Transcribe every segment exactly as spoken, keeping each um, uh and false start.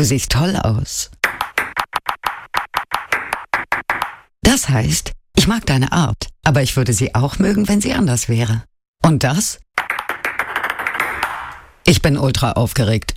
Du siehst toll aus. Das heißt, ich mag deine Art, aber ich würde sie auch mögen, wenn sie anders wäre. Und das? Ich bin ultra aufgeregt.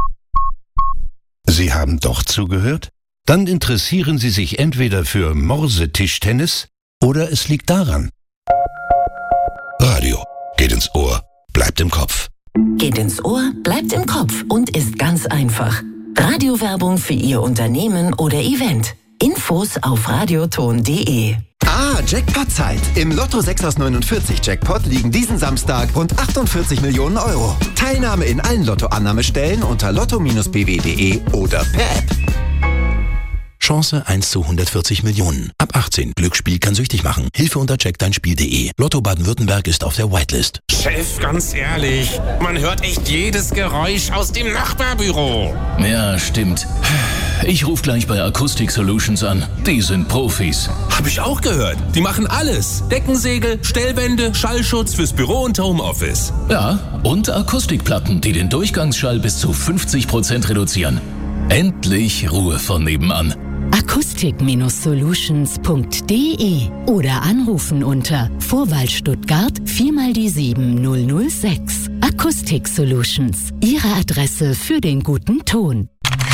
Sie haben doch zugehört? Dann interessieren Sie sich entweder für Morse-Tischtennis oder es liegt daran. Radio geht ins Ohr, bleibt im Kopf. Geht ins Ohr, bleibt im Kopf und ist ganz einfach. Radiowerbung für Ihr Unternehmen oder Event. Infos auf radioton punkt de. Ah, Jackpot-Zeit. Im Lotto sechs aus neunundvierzig Jackpot liegen diesen Samstag rund achtundvierzig Millionen Euro. Teilnahme in allen Lottoannahmestellen unter lotto Bindestrich b w punkt de oder per App. Chance eins zu hundertvierzig Millionen. Ab achtzehn. Glücksspiel kann süchtig machen. Hilfe unter check dein spiel punkt de. Lotto Baden-Württemberg ist auf der Whitelist. Chef, ganz ehrlich, man hört echt jedes Geräusch aus dem Nachbarbüro. Ja, stimmt. Ich rufe gleich bei Acoustic Solutions an. Die sind Profis. Hab ich auch gehört. Die machen alles. Deckensegel, Stellwände, Schallschutz fürs Büro und Homeoffice. Ja, und Akustikplatten, die den Durchgangsschall bis zu fünfzig Prozent reduzieren. Endlich Ruhe von nebenan. Acoustic Solutions punkt de oder anrufen unter Vorwahl Stuttgart vier mal die sieben null null sechs. Acoustic Solutions, Ihre Adresse für den guten Ton.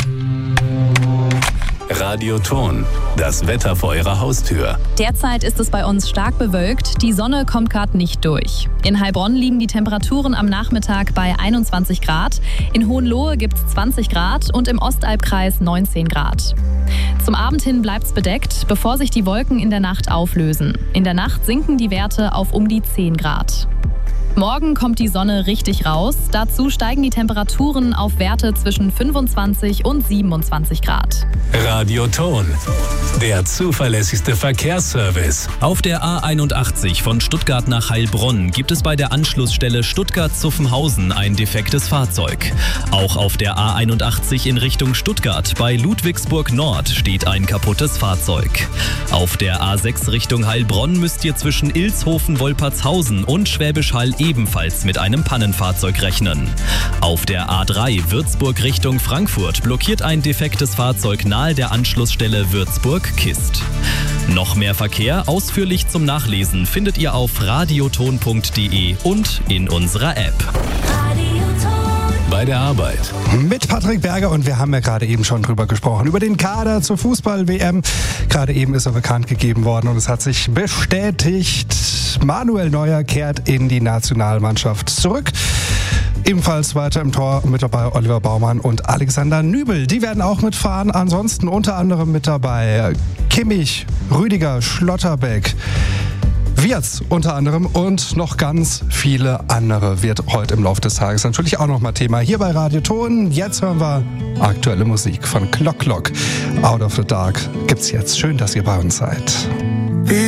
Radioton, das Wetter vor Ihrer Haustür. Derzeit ist es bei uns stark bewölkt. Die Sonne kommt gerade nicht durch. In Heilbronn liegen die Temperaturen am Nachmittag bei einundzwanzig Grad. In Hohenlohe gibt es zwanzig Grad und im Ostalbkreis neunzehn Grad. Zum Abend hin bleibt es bedeckt, bevor sich die Wolken in der Nacht auflösen. In der Nacht sinken die Werte auf um die zehn Grad. Morgen kommt die Sonne richtig raus. Dazu steigen die Temperaturen auf Werte zwischen fünfundzwanzig und siebenundzwanzig Grad. Radioton, der zuverlässigste Verkehrsservice. Auf der A einundachtzig von Stuttgart nach Heilbronn gibt es bei der Anschlussstelle Stuttgart-Zuffenhausen ein defektes Fahrzeug. Auch auf der A einundachtzig in Richtung Stuttgart bei Ludwigsburg Nord steht ein kaputtes Fahrzeug. Auf der A sechs Richtung Heilbronn müsst ihr zwischen Ilshofen-Wolpertshausen und Schwäbisch Hall ebenfalls mit einem Pannenfahrzeug rechnen. Auf der A drei Würzburg Richtung Frankfurt blockiert ein defektes Fahrzeug nahe der Anschlussstelle Würzburg-Kist. Noch mehr Verkehr ausführlich zum Nachlesen findet ihr auf radioton punkt de und in unserer App. Bei der Arbeit. Mit Patrick Berger und wir haben ja gerade eben schon drüber gesprochen, über den Kader zur Fußball-W M. Gerade eben ist er bekannt gegeben worden und es hat sich bestätigt, Manuel Neuer kehrt in die Nationalmannschaft zurück. Ebenfalls weiter im Tor mit dabei Oliver Baumann und Alexander Nübel. Die werden auch mitfahren. Ansonsten unter anderem mit dabei Kimmich, Rüdiger, Schlotterbeck, Wirtz unter anderem und noch ganz viele andere wird heute im Laufe des Tages natürlich auch nochmal Thema hier bei Radioton. Jetzt hören wir aktuelle Musik von Clock Clock. Out of the Dark gibt's jetzt. Schön, dass ihr bei uns seid.